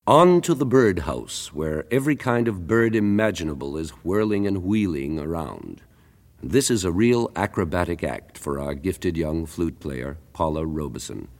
On to the birdhouse, where every kind of bird imaginable is whirling and wheeling around. This is a real acrobatic act for our gifted young flute player, Paula Robeson.